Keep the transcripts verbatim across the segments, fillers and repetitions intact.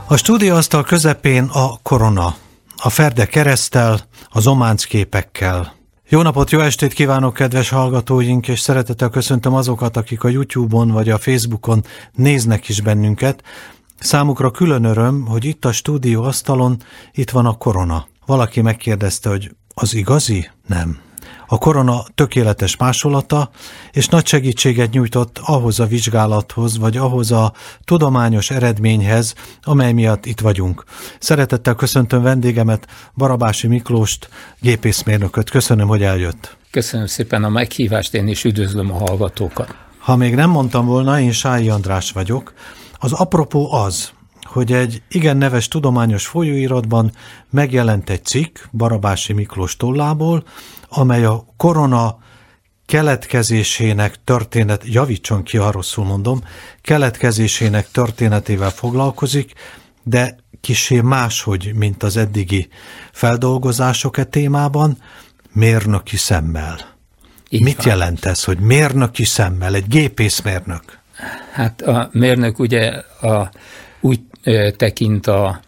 A stúdióasztal közepén a korona, a ferde kereszttel, a zománc képekkel. Jó napot, jó estét kívánok, kedves hallgatóink, és szeretettel köszöntöm azokat, akik a YouTube-on vagy a Facebookon néznek is bennünket. Számukra külön öröm, hogy itt a stúdióasztalon itt van a korona. Valaki megkérdezte, hogy az igazi? Nem. A korona tökéletes másolata, és nagy segítséget nyújtott ahhoz a vizsgálathoz, vagy ahhoz a tudományos eredményhez, amely miatt itt vagyunk. Szeretettel köszöntöm vendégemet, Barabási Miklóst, gépészmérnököt. Köszönöm, hogy eljött. Köszönöm szépen a meghívást, én is üdvözlöm a hallgatókat. Ha még nem mondtam volna, én Sályi András vagyok. Az apropó az, hogy egy igen neves tudományos folyóiratban megjelent egy cikk Barabási Miklós tollából, amely a korona keletkezésének történet, javítson ki, ha rosszul mondom, keletkezésének történetével foglalkozik, de kissé máshogy, mint az eddigi feldolgozások e témában, mérnöki szemmel. Így Mit van. jelent ez, hogy mérnöki szemmel, egy gépészmérnök? Hát a mérnök ugye a, úgy e, tekint a,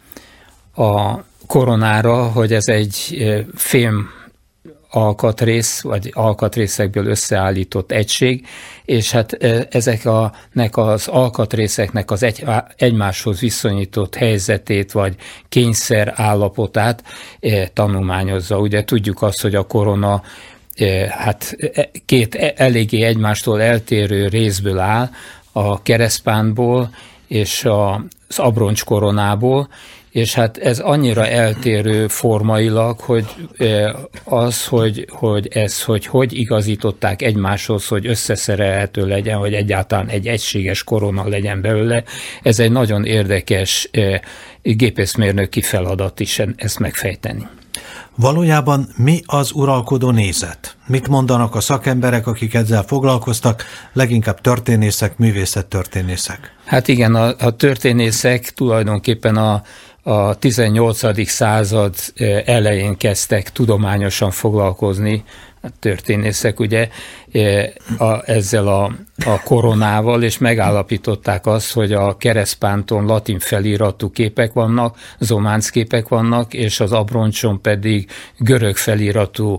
a koronára, hogy ez egy e, fém alkatrész, vagy alkatrészekből összeállított egység, és hát ezek a, nek az alkatrészeknek az egy, egymáshoz viszonyított helyzetét, vagy kényszer állapotát e, tanulmányozza. Ugye tudjuk azt, hogy a korona e, hát két eléggé egymástól eltérő részből áll, a keresztpántból és a, az abroncskoronából, és hát ez annyira eltérő formailag, hogy az, hogy, hogy ez, hogy hogy igazították egymáshoz, hogy összeszerelhető legyen, hogy egyáltalán egy egységes korona legyen belőle, ez egy nagyon érdekes gépészmérnöki feladat is ezt megfejteni. Valójában mi az uralkodó nézet? Mit mondanak a szakemberek, akik ezzel foglalkoztak, leginkább történészek, művészettörténészek? Hát igen, a, a történészek tulajdonképpen a A tizennyolcadik század elején kezdtek tudományosan foglalkozni, a történészek ugye a, ezzel a, a koronával, és megállapították azt, hogy a keresztpánton latin feliratú képek vannak, zománc képek vannak, és az abroncson pedig görög feliratú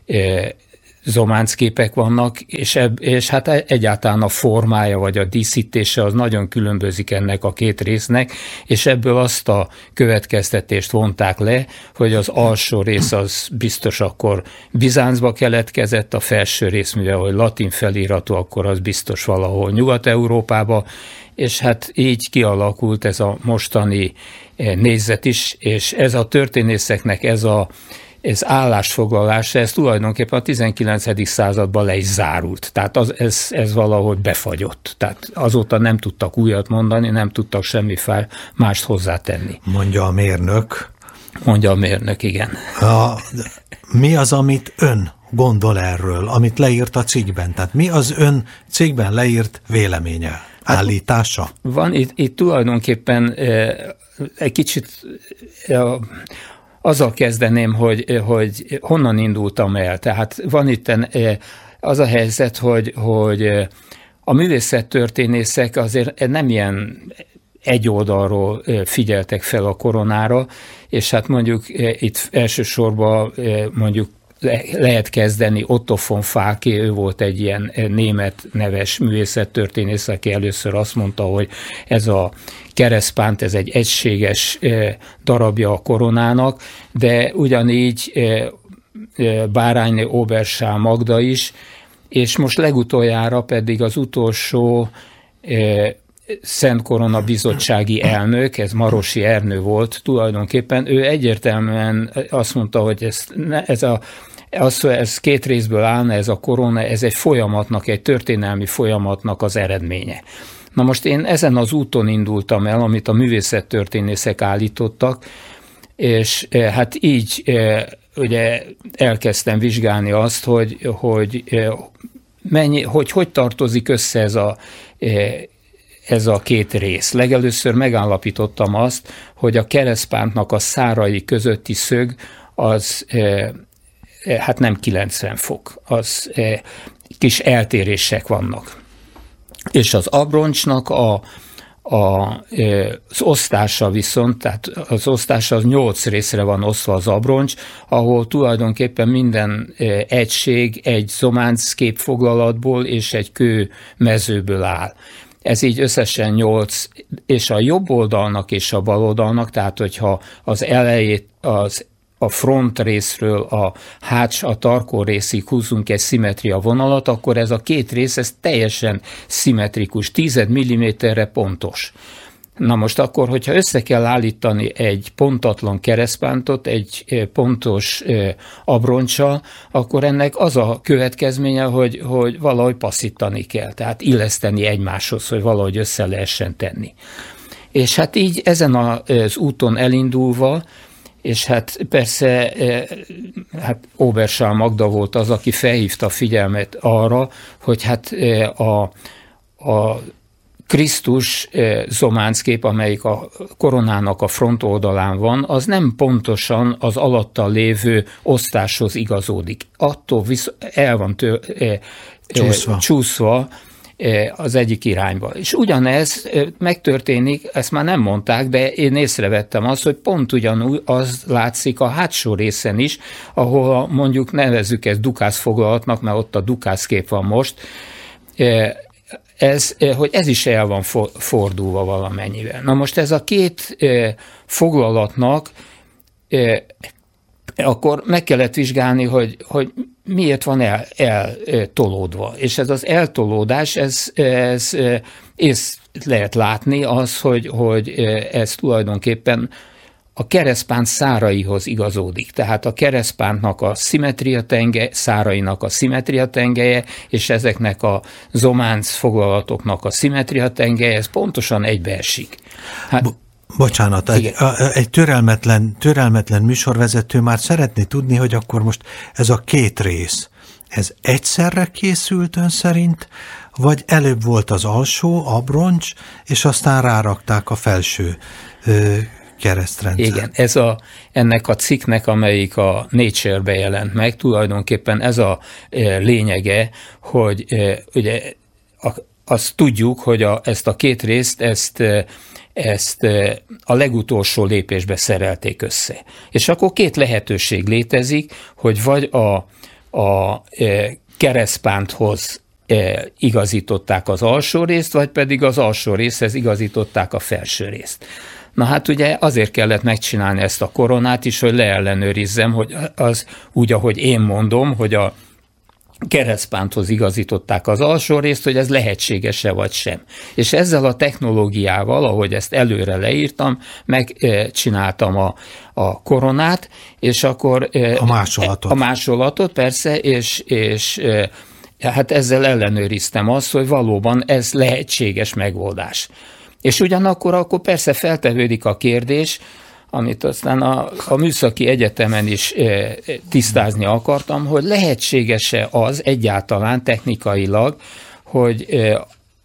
zománc képek vannak, és, eb, és hát egyáltalán a formája vagy a díszítése az nagyon különbözik ennek a két résznek, és ebből azt a következtetést vonták le, hogy az alsó rész az biztos akkor Bizáncba keletkezett, a felső rész, mivel hogy latin feliratú, akkor az biztos valahol Nyugat-Európába, és hát így kialakult ez a mostani nézet is, és ez a történészeknek ez a ez állásfoglalása, ez tulajdonképpen a tizenkilencedik században le is zárult. Tehát az, ez, ez valahogy befagyott. Tehát azóta nem tudtak újat mondani, nem tudtak semmi mást hozzátenni. Mondja a mérnök. Mondja a mérnök, igen. A, mi az, amit ön gondol erről, amit leírt a cikkben? Tehát mi az ön cikkben leírt véleménye, állítása? Hát van itt, itt tulajdonképpen e, egy kicsit e, azzal kezdeném, hogy, hogy honnan indultam el. Tehát van itt az a helyzet, hogy, hogy a művészettörténészek azért nem ilyen egy oldalról figyeltek fel a koronára, és hát mondjuk itt elsősorban mondjuk lehet kezdeni Otto von Falke, ő volt egy ilyen német neves művészettörténész, aki először azt mondta, hogy ez a keresztpánt, ez egy egységes darabja a koronának, de ugyanígy Bárányné Obersál Magda is, és most legutoljára pedig az utolsó Szent Korona bizottsági elnök, ez Marosi Ernő volt tulajdonképpen, ő egyértelműen azt mondta, hogy ez, ez a Az, ez két részből állna, ez a korona, ez egy folyamatnak, egy történelmi folyamatnak az eredménye. Na most én ezen az úton indultam el, amit a művészettörténészek állítottak, és hát így ugye elkezdtem vizsgálni azt, hogy hogy, mennyi, hogy, hogy tartozik össze ez a, ez a két rész. Legelőször megállapítottam azt, hogy a keresztpántnak a szárai közötti szög az hát nem kilencven fok, az kis eltérések vannak. És az abroncsnak a, A, az osztása viszont, tehát az osztása az nyolc részre van osztva az abroncs, ahol tulajdonképpen minden egység egy zománc képfoglalatból és egy kő mezőből áll. Ez így összesen nyolc, és a jobb oldalnak és a bal oldalnak, tehát hogyha az elejét, az a front részről a háts, a tarkó részig húzunk egy szimmetria vonalat, akkor ez a két rész ez teljesen szimmetrikus, tíz milliméterre pontos. Na most akkor, hogyha össze kell állítani egy pontatlan keresztpántot, egy pontos abroncsal, akkor ennek az a következménye, hogy, hogy valahogy passzítani kell, tehát illeszteni egymáshoz, hogy valahogy össze lehessen tenni. És hát így ezen az úton elindulva, és hát persze hát Obersál Magda volt az, aki felhívta a figyelmet arra, hogy hát a, a Krisztus zománckép, amelyik a koronának a front oldalán van, az nem pontosan az alatta lévő osztáshoz igazódik. Attól visz, el van tő, csúszva. csúszva az egyik irányba. És ugyanez megtörténik, ezt már nem mondták, de én észrevettem azt, hogy pont ugyanúgy az látszik a hátsó részen is, ahol mondjuk nevezzük ezt dukászfoglalatnak, mert ott a dukászkép van most, ez, hogy ez is el van fordulva valamennyivel. Na most ez a két foglalatnak akkor meg kellett vizsgálni, hogy, hogy miért van el, eltolódva. És ez az eltolódás, ez, ez, ez lehet látni az, hogy, hogy ez tulajdonképpen a keresztpánt száraihoz igazódik. Tehát a keresztpántnak a szimmetria tenge, szárainak a szimmetria tengelye, és ezeknek a zománc foglalatoknak a szimmetria tengelye, ez pontosan egybeesik. Hát, Bo- bocsánat, egy, egy türelmetlen, türelmetlen műsorvezető már szeretné tudni, hogy akkor most ez a két rész, ez egyszerre készült ön szerint, vagy előbb volt az alsó abroncs, és aztán rárakták a felső ö, keresztrendszer. Igen, ez a, ennek a cikknek, amelyik a Nature-be jelent meg, tulajdonképpen ez a e, lényege, hogy e, ugye a, azt tudjuk, hogy a, ezt a két részt, ezt, e, ezt e, a legutolsó lépésbe szerelték össze. És akkor két lehetőség létezik, hogy vagy a, a e, keresztpánthoz e, igazították az alsó részt, vagy pedig az alsó részhez igazították a felső részt. Na hát ugye azért kellett megcsinálni ezt a koronát is, hogy leellenőrizzem, hogy az úgy, ahogy én mondom, hogy a keresztpánthoz igazították az alsó részt, hogy ez lehetséges-e vagy sem. És ezzel a technológiával, ahogy ezt előre leírtam, megcsináltam a, a koronát, és akkor... A másolatot. A másolatot, persze, és... és hát ezzel ellenőriztem azt, hogy valóban ez lehetséges megoldás. És ugyanakkor akkor persze feltevődik a kérdés, amit aztán a, a műszaki egyetemen is e, tisztázni akartam, hogy lehetséges-e az egyáltalán technikailag, hogy, e,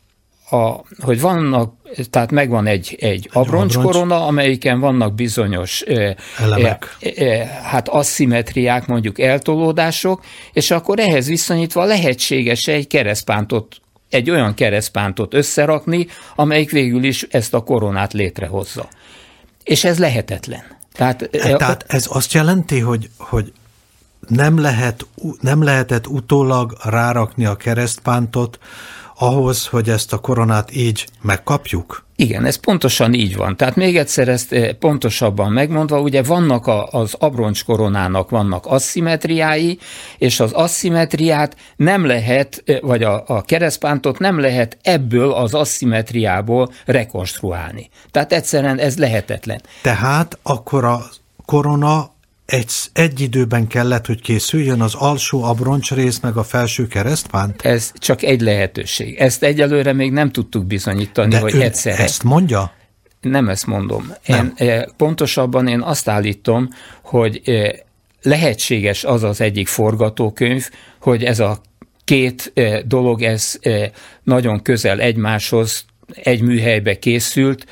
a, hogy vannak, tehát megvan egy, egy abroncskorona, amelyiken vannak bizonyos e, elemek. E, e, hát aszimmetriák, mondjuk eltolódások, és akkor ehhez viszonyítva lehetséges-e egy keresztpántot egy olyan keresztpántot összerakni, amelyik végül is ezt a koronát létrehozza. És ez lehetetlen. Tehát, Tehát ez azt jelenti, hogy, hogy nem, lehet, nem lehetett utólag rárakni a keresztpántot ahhoz, hogy ezt a koronát így megkapjuk? Igen, ez pontosan így van. Tehát még egyszer ezt pontosabban megmondva, ugye vannak a, az abroncskoronának vannak aszimmetriái, és az aszimmetriát nem lehet, vagy a, a keresztpántot nem lehet ebből az aszimmetriából rekonstruálni. Tehát egyszerűen ez lehetetlen. Tehát akkor a korona Egy, egy időben kellett, hogy készüljön az alsó abroncsrész meg a felső keresztpánt? Ez csak egy lehetőség. Ezt egyelőre még nem tudtuk bizonyítani, De hogy ön egyszerre. ezt mondja? Nem ezt mondom. Nem. Én, pontosabban én azt állítom, hogy lehetséges az az egyik forgatókönyv, hogy ez a két dolog, ez nagyon közel egymáshoz, egy műhelybe készült,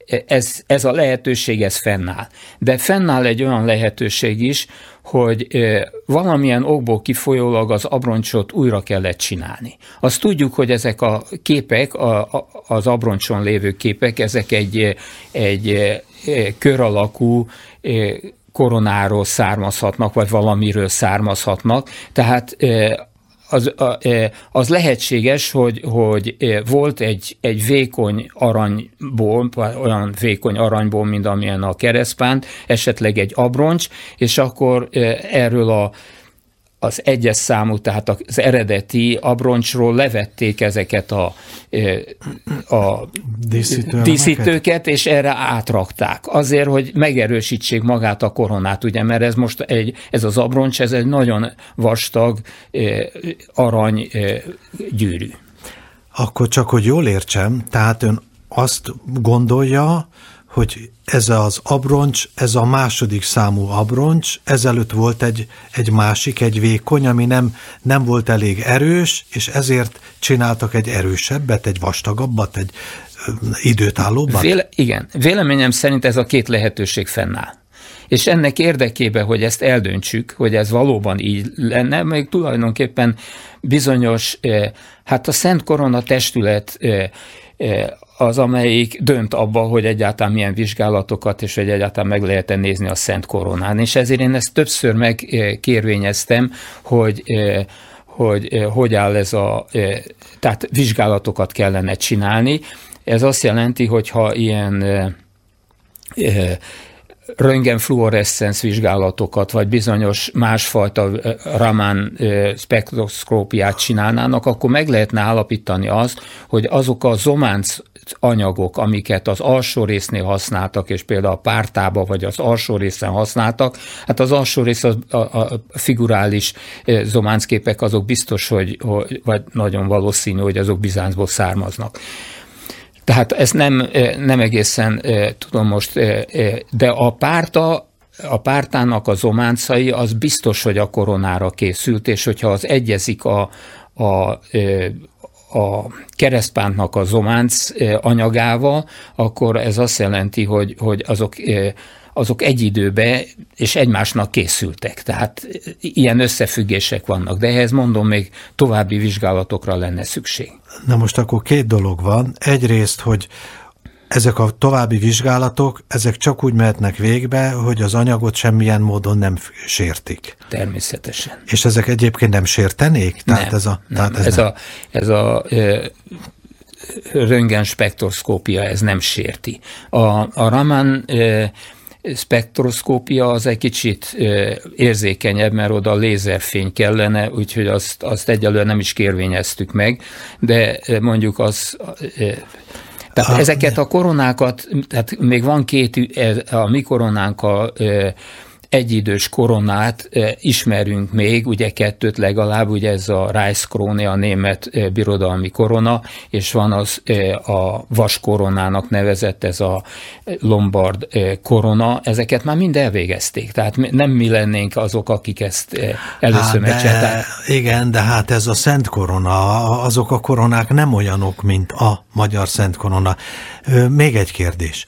ez, ez a lehetőség, ez fennáll. De fennáll egy olyan lehetőség is, hogy valamilyen okból kifolyólag az abroncsot újra kellett csinálni. Azt tudjuk, hogy ezek a képek, az abroncson lévő képek, ezek egy, egy kör alakú koronáról származhatnak, vagy valamiről származhatnak, tehát az, az lehetséges, hogy, hogy volt egy, egy vékony aranyból, olyan vékony aranyból, mint amilyen a keresztpánt, esetleg egy abroncs, és akkor erről a az egyes számú, tehát az eredeti abroncsról levették ezeket a, a díszítőket, és erre átrakták. Azért, hogy megerősítsék magát a koronát, ugye, mert ez most egy, ez az abroncs, ez egy nagyon vastag arany gyűrű. Akkor csak, hogy jól értsem, tehát ön azt gondolja, hogy ez az abroncs, ez a második számú abroncs, ezelőtt volt egy, egy másik, egy vékony, ami nem, nem volt elég erős, és ezért csináltak egy erősebbet, egy vastagabbat, egy időtállóbbat? Véle, igen, véleményem szerint ez a két lehetőség fennáll. És ennek érdekében, hogy ezt eldöntsük, hogy ez valóban így lenne, még tulajdonképpen bizonyos, hát a Szent Korona testület az, amelyik dönt abba, hogy egyáltalán milyen vizsgálatokat, és hogy egyáltalán meg lehet-e nézni a Szent Koronán. És ezért én ezt többször megkérvényeztem, hogy hogy hogy áll ez a, tehát vizsgálatokat kellene csinálni. Ez azt jelenti, hogy ha ilyen röntgenfluoreszcenc vizsgálatokat, vagy bizonyos másfajta Raman spektroszkópiát csinálnának, akkor meg lehetne állapítani azt, hogy azok a zománc anyagok, amiket az alsó résznél használtak, és például a pártába vagy az alsó részen használtak, hát az alsó rész, a, a, a figurális zománcképek, azok biztos, hogy, hogy vagy nagyon valószínű, hogy azok Bizáncból származnak. Tehát ezt nem, nem egészen tudom most, de a párta, a pártának a zománcai, az biztos, hogy a koronára készült, és hogyha az egyezik a, a, a keresztpántnak a zománc anyagával, akkor ez azt jelenti, hogy, hogy azok, azok egy időben és egymásnak készültek. Tehát ilyen összefüggések vannak, de ehhez mondom, még további vizsgálatokra lenne szükség. Na most akkor két dolog van. Egyrészt, hogy ezek a további vizsgálatok, ezek csak úgy mehetnek végbe, hogy az anyagot semmilyen módon nem sértik. Természetesen. És ezek egyébként nem sértenék? Tehát nem, ez a, nem. Tehát ez, ez, nem. A, ez a e, röntgenspektroszkópia, ez nem sérti. A, a Raman e, spektroszkópia az egy kicsit érzékenyebb, mert oda lézerfény kellene, úgyhogy azt, azt egyelőre nem is kérvényeztük meg, de mondjuk az... Tehát ah, ezeket a koronákat, tehát még van két, a mi koronánkkal egyidős koronát ismerünk még, ugye kettőt legalább, ugye ez a Reichskrone, a német birodalmi korona, és van az a vaskoronának nevezett, ez a lombard korona, ezeket már mind elvégezték, tehát nem mi lennénk azok, akik ezt először megcsinálták. Igen, de hát ez a Szent Korona, azok a koronák nem olyanok, mint a magyar Szent Korona. Még egy kérdés.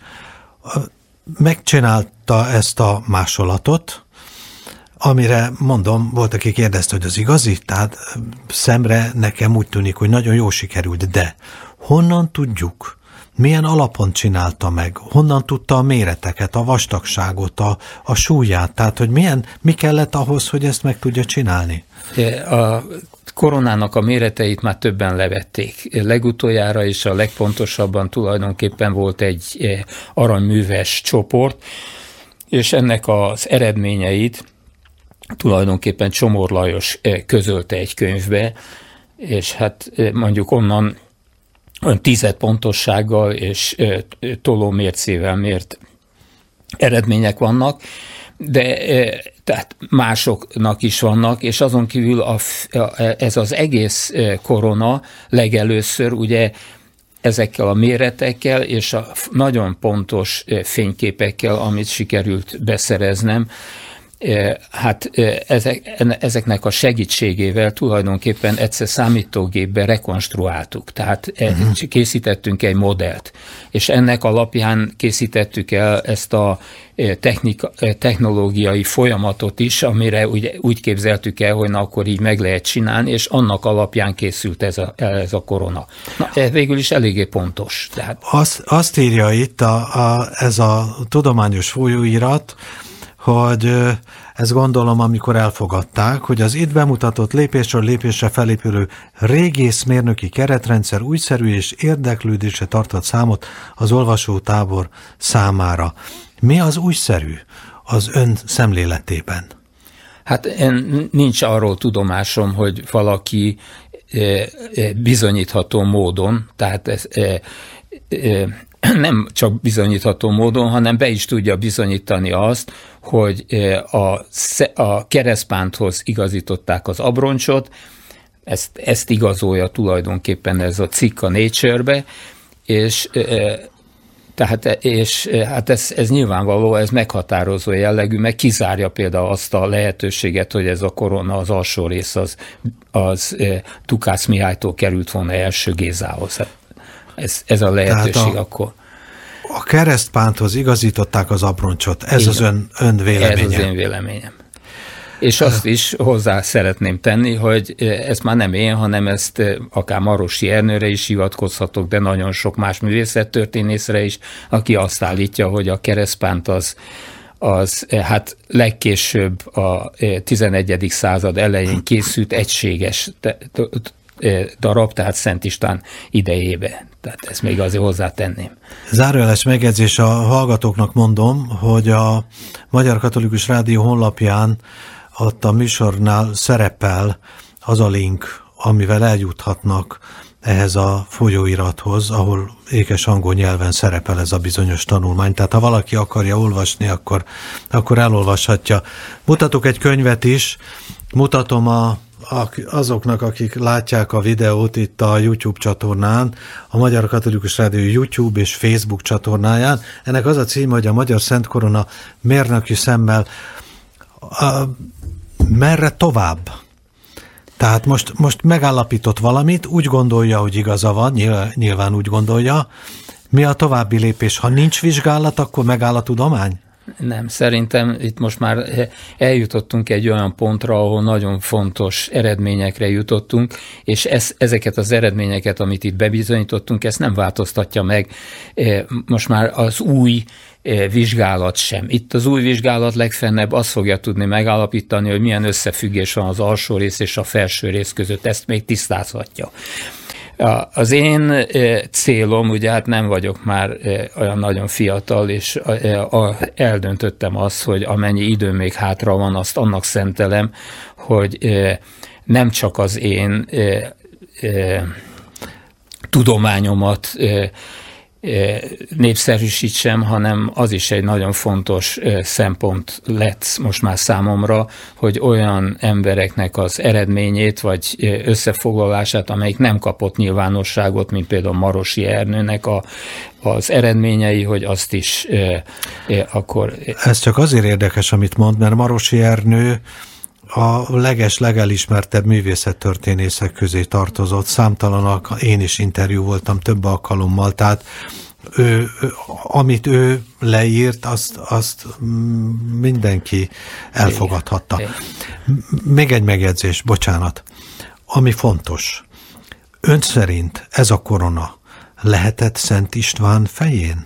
Megcsinálta ezt a másolatot, amire mondom, volt, aki kérdezte, hogy az igazi, tehát szemre nekem úgy tűnik, hogy nagyon jó sikerült, de honnan tudjuk, milyen alapon csinálta meg, honnan tudta a méreteket, a vastagságot, a, a súlyát, tehát hogy milyen, mi kellett ahhoz, hogy ezt meg tudja csinálni? A koronának a méreteit már többen levették. Legutoljára és a legpontosabban tulajdonképpen volt egy aranyműves csoport, és ennek az eredményeit tulajdonképpen Csomor Lajos közölte egy könyvbe, és hát mondjuk onnan tized pontossággal és tolómércével mért eredmények vannak, de tehát másoknak is vannak, és azon kívül a, ez az egész korona legelőször ugye ezekkel a méretekkel és a nagyon pontos fényképekkel, amit sikerült beszereznem, Hát ezek, ezeknek a segítségével tulajdonképpen egyszer számítógépbe rekonstruáltuk, tehát uh-huh. készítettünk egy modellt, és ennek alapján készítettük el ezt a technika, technológiai folyamatot is, amire úgy, úgy képzeltük el, hogy na, akkor így meg lehet csinálni, és annak alapján készült ez a, ez a korona. Na, ez végül is eléggé pontos. Tehát... Azt, azt írja itt a, a, ez a tudományos folyóirat, hogy ezt gondolom, amikor elfogadták, hogy az itt bemutatott lépésről lépésre felépülő régészmérnöki keretrendszer újszerű és érdeklődésre tartott számot az olvasótábor számára. Mi az újszerű az ön szemléletében? Hát nincs arról tudomásom, hogy valaki bizonyítható módon, tehát ez nem csak bizonyítható módon, hanem be is tudja bizonyítani azt, hogy a, a keresztpánthoz igazították az abroncsot, ezt, ezt igazolja tulajdonképpen ez a cikk a Nature-be, és, tehát, és hát ez, ez nyilvánvaló, ez meghatározó jellegű, meg kizárja például azt a lehetőséget, hogy ez a korona, az alsó rész az, az Tukács Mihálytól került volna első Gézához. Ez, ez a lehetőség a, akkor. A keresztpánthoz igazították az abroncsot. Ez Igen. az ön, ön véleménye. Ez az én véleményem. És azt is hozzá szeretném tenni, hogy ezt már nem én, hanem ezt akár Marosi Ernőre is hivatkozhatok, de nagyon sok más művészettörténészre is, aki azt állítja, hogy a keresztpánt az, az hát legkésőbb a tizenegyedik század elején készült egységes darab, tehát Szent István idejébe. Tehát ezt még azért hozzátenném. Zárójeles megjegyzés, a hallgatóknak mondom, hogy a Magyar Katolikus Rádió honlapján ott a műsornál szerepel az a link, amivel eljuthatnak ehhez a folyóirathoz, ahol ékes angol nyelven szerepel ez a bizonyos tanulmány. Tehát ha valaki akarja olvasni, akkor, akkor elolvashatja. Mutatok egy könyvet is, mutatom a azoknak, akik látják a videót itt a YouTube csatornán, a Magyar Katolikus Rádió YouTube és Facebook csatornáján. Ennek az a címe, hogy a Magyar Szent Korona mérnöki szemmel a, merre tovább? Tehát most, most megállapított valamit, úgy gondolja, hogy igaza van, nyilván, nyilván úgy gondolja. Mi a további lépés? Ha nincs vizsgálat, akkor megáll a tudomány? Nem, szerintem itt most már eljutottunk egy olyan pontra, ahol nagyon fontos eredményekre jutottunk, és ez, ezeket az eredményeket, amit itt bebizonyítottunk, ezt nem változtatja meg most már az új vizsgálat sem. Itt az új vizsgálat legfennebb azt fogja tudni megállapítani, hogy milyen összefüggés van az alsó rész és a felső rész között, ezt még tisztázhatja. Az én célom, ugye hát nem vagyok már olyan nagyon fiatal, és eldöntöttem azt, hogy amennyi idő még hátra van, azt annak szentelem, hogy nem csak az én tudományomat népszerűsítsem, hanem az is egy nagyon fontos szempont lett most már számomra, hogy olyan embereknek az eredményét, vagy összefoglalását, amelyik nem kapott nyilvánosságot, mint például Marosi Ernőnek a, az eredményei, hogy azt is e, e, akkor... Ez csak azért érdekes, amit mond, mert Marosi Ernő a leges, legelismertebb művészettörténészek közé tartozott. Számtalanak, én is interjú voltam több alkalommal, tehát ő, amit ő leírt, azt, azt mindenki elfogadhatta. Még egy megjegyzés, bocsánat. Ami fontos, ön szerint ez a korona lehetett Szent István fején?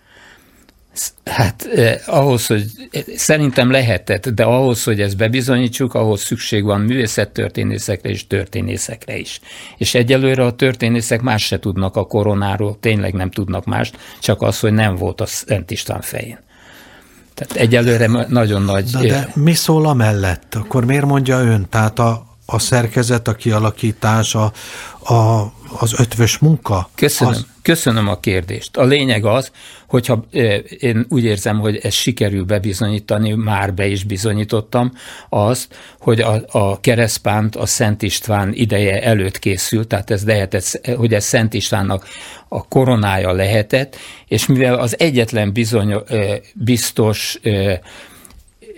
Hát eh, ahhoz, hogy szerintem lehetett, de ahhoz, hogy ezt bebizonyítsuk, ahhoz szükség van művészettörténészekre és történészekre is. És egyelőre a történészek más se tudnak a koronáról, tényleg nem tudnak mást, csak az, hogy nem volt a Szent István fején. Tehát egyelőre nagyon nagy... De, de mi szól amellett? Akkor miért mondja ön? Tehát a, a szerkezet, a kialakítás, a, a, az ötvös munka? Köszönöm. Az... Köszönöm a kérdést. A lényeg az, hogyha én úgy érzem, hogy ezt sikerül bebizonyítani, már be is bizonyítottam azt, hogy a, a keresztpánt a Szent István ideje előtt készült, tehát ez lehetett, hogy ez Szent Istvánnak a koronája lehetett, és mivel az egyetlen bizony, biztos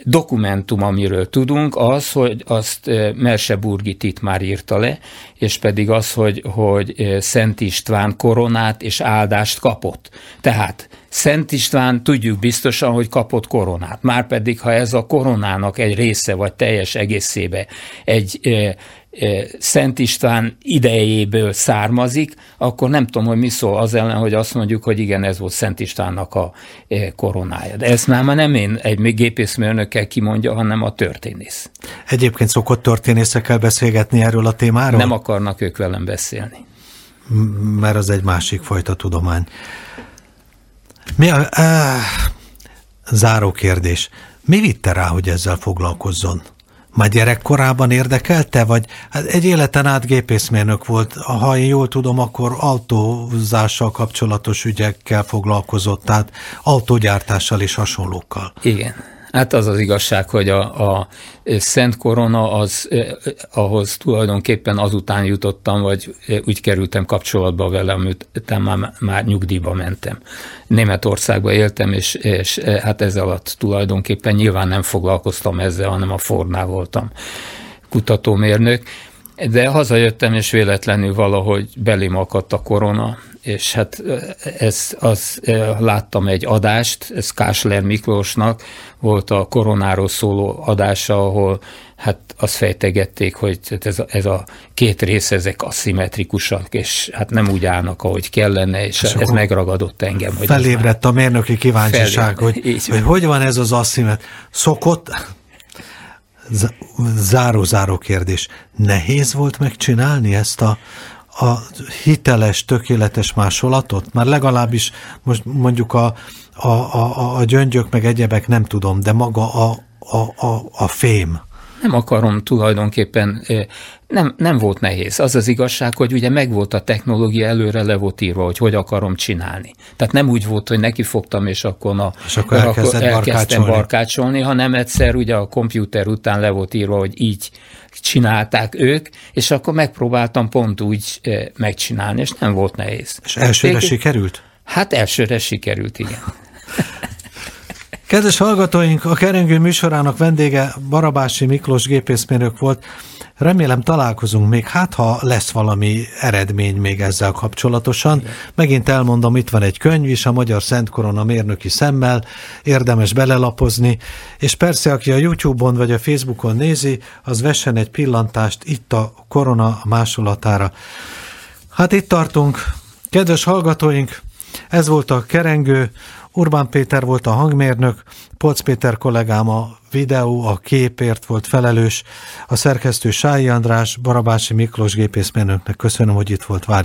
dokumentum, amiről tudunk, az, hogy azt Merseburgi Tit már írta le, és pedig az, hogy, hogy Szent István koronát és áldást kapott. Tehát Szent István tudjuk biztosan, hogy kapott koronát. Márpedig, ha ez a koronának egy része, vagy teljes egészébe egy e, e, Szent István idejéből származik, akkor nem tudom, hogy mi szól az ellen, hogy azt mondjuk, hogy igen, ez volt Szent Istvánnak a e, koronája. De ezt már nem én egy gépészmérnökkel kimondja, hanem a történész. Egyébként szokott történészekkel beszélgetni erről a témáról? Nem akarnak ők velem beszélni. M- mert az egy másik fajta tudomány. Mi a, á, záró kérdés. Mi vitte rá, hogy ezzel foglalkozzon? Már gyerekkorában érdekelte, vagy hát egy életen át gépészmérnök volt, ha én jól tudom, akkor autózással kapcsolatos ügyekkel foglalkozott, tehát autógyártással és hasonlókkal. Igen. Hát az az igazság, hogy a, a Szent Korona, az, ahhoz tulajdonképpen azután jutottam, vagy úgy kerültem kapcsolatba vele, amit már, már nyugdíjba mentem. Németországban éltem, és, és hát ez alatt tulajdonképpen nyilván nem foglalkoztam ezzel, hanem a Fordnál voltam kutatómérnök. De hazajöttem, és véletlenül valahogy belém akadt a korona, és hát ez, az, láttam egy adást, ez Kásler Miklósnak volt a koronáról szóló adása, ahol hát azt fejtegették, hogy ez a, ez a két rész, ezek aszimmetrikusak, és hát nem úgy állnak, ahogy kellene, és, és ez megragadott engem. Hogy felébredt a mérnöki kíváncsiság, hogy, hogy hogy van ez az aszimmet. Szokott... Záró-záró kérdés. Nehéz volt megcsinálni ezt a, a hiteles, tökéletes másolatot? Már legalábbis most mondjuk a, a, a, a gyöngyök meg egyebek nem tudom, de maga a, a, a, a fém. Nem akarom tulajdonképpen, nem, nem volt nehéz. Az az igazság, hogy ugye megvolt a technológia, előre le volt írva, hogy hogy akarom csinálni. Tehát nem úgy volt, hogy nekifogtam, és akkor, na, és akkor elkezdtem barkácsolni. barkácsolni, hanem egyszer ugye a kompjúter után le volt írva, hogy így csinálták ők, és akkor megpróbáltam pont úgy megcsinálni, és nem volt nehéz. És elsőre Végül, sikerült? Hát elsőre sikerült, igen. Kedves hallgatóink, a Kerengő műsorának vendége Barabási Miklós gépészmérnök volt. Remélem találkozunk még, hát ha lesz valami eredmény még ezzel kapcsolatosan. Igen. Megint elmondom, itt van egy könyv is, a Magyar Szent Korona mérnöki szemmel, érdemes belelapozni, és persze, aki a YouTube-on vagy a Facebookon nézi, az vessen egy pillantást itt a korona másolatára. Hát itt tartunk. Kedves hallgatóink, ez volt a Kerengő, Urbán Péter volt a hangmérnök, Polc Péter kollégám a videó, a képért volt felelős, a szerkesztő Sályi András, Barabási Miklós gépészmérnöknek köszönöm, hogy itt volt, várj.